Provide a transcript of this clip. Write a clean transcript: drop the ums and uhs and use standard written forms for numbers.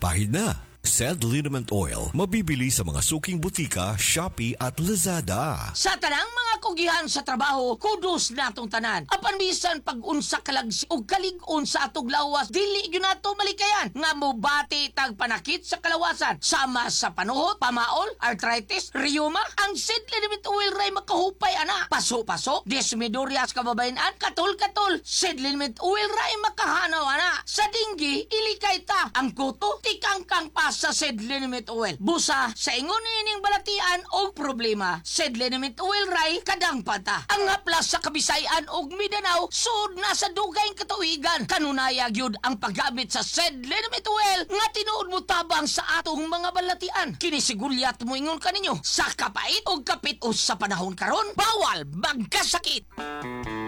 Pahid na. Sed Liniment Oil, mabibili sa mga suking butika, Shopee at Lazada. Sa tanang mga kugihan sa trabaho, kudos na atong tanan. Apan bisan pag-unsa kalagsi o kalig-on sa atong lawas, dili yun nato malikayan. Nga mo bati tag panakit sa kalawasan. Sama sa panuhot, pamaol, arthritis, rheuma, ang Sed Liniment Oil ray makahupay ana. Paso-paso, desmidorias kababayan, katul-katul. Sed Liniment Oil ray makahanaw ana. Sa dinggi, ilikay ta. Ang kuto, tikangkang pa sa Sed Liniment Oil. Busa sa ingon nining balatian og problema. Sed Liniment Oil ray kadang pata. Ang haplas sa Kabisayan og Mindanao sud na sa dugayng katuigan. Kanunaya gyud ang paggamit sa Sed Liniment Oil nga tinuod mo tabang sa atong mga balatian. Kinisigulyat mo ingon kaninyo sa kapait og kapit o sa panahon karon bawal magkasakit.